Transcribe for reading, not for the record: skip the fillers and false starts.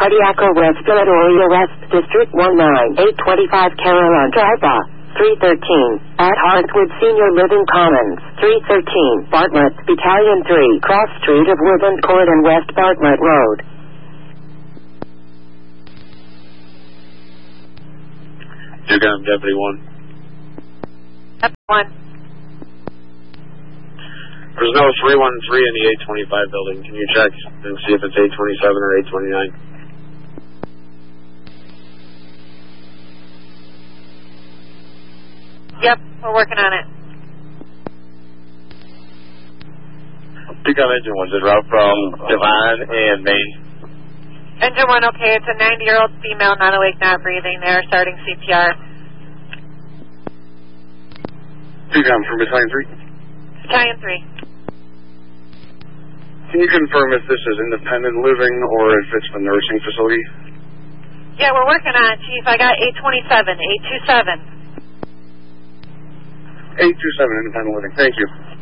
Cardiac Arrest Philadelphia West District 19825 Carolina Drive, 313, at Hartwood Senior Living Commons, 313, Bartlett, Battalion 3, Cross Street of Woodland Court and West Bartlett Road. Deputy 1. Deputy 1. There's no 313 in the 825 building. Can you check and see if it's 827 or 829? Yep, we're working on it. Pickup engine 1, is route from Divine and Main. Engine 1, okay, it's a 90-year-old female, not awake, not breathing. They're starting CPR. Pickup from Battalion 3. Battalion 3. Can you confirm if this is independent living or if it's the nursing facility? Yeah, we're working on it, Chief. I got 827, 827. 827 independent living. Thank you.